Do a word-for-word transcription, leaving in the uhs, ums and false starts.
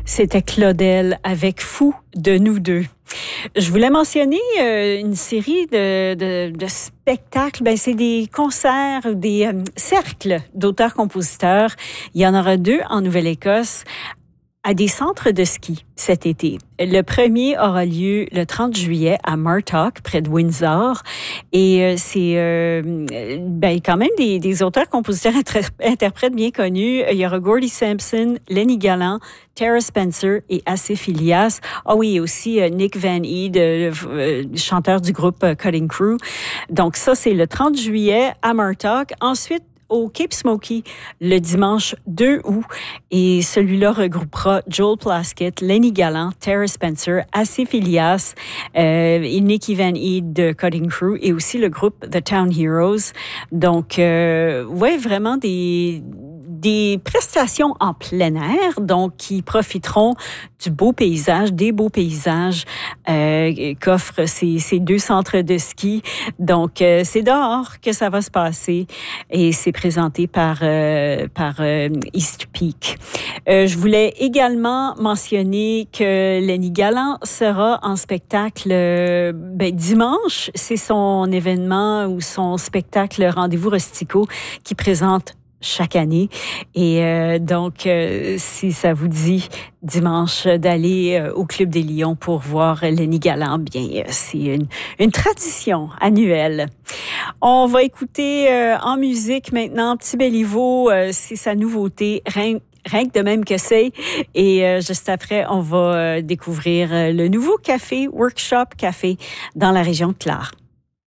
C'était Claudel avec Fou de nous deux. Je voulais mentionner euh, une série de, de, de spectacles. Ben, c'est des concerts, des euh, cercles d'auteurs-compositeurs. Il y en aura deux en Nouvelle-Écosse à des centres de ski cet été. Le premier aura lieu le trente juillet à Martock, près de Windsor. Et euh, c'est euh, ben, quand même des, des auteurs-compositeurs inter- interprètes bien connus. Il y aura Gordie Sampson, Lenny Gallant, Tara Spencer et Asif Ilias. Ah oui, et aussi euh, Nick Van Eed, euh, euh, chanteur du groupe euh, Cutting Crew. Donc ça, c'est le trente juillet à Martock. Ensuite, au Cape Smoky le dimanche deux août. Et celui-là regroupera Joel Plaskett, Lenny Gallant, Tara Spencer, Asif Ilias, euh, et Nicky Van Eed de Cutting Crew et aussi le groupe The Town Heroes. Donc, euh, ouais, vraiment des... des prestations en plein air, donc qui profiteront du beau paysage, des beaux paysages euh, qu'offrent ces, ces deux centres de ski. Donc, euh, c'est dehors que ça va se passer et c'est présenté par, euh, par euh, East Peak. Euh, je voulais également mentionner que Lenny Gallant sera en spectacle euh, ben, dimanche. C'est son événement ou son spectacle Rendez-vous Rustico qui présente chaque année. Et euh, donc, euh, si ça vous dit dimanche d'aller euh, au Club des Lions pour voir Lenny Gallant, bien, euh, c'est une, une tradition annuelle. On va écouter euh, en musique maintenant Petit Béliveau, euh, c'est sa nouveauté, Rien, rien que de même que c'est. Et euh, juste après, on va euh, découvrir euh, le nouveau café, Workshop Café, dans la région de Clare.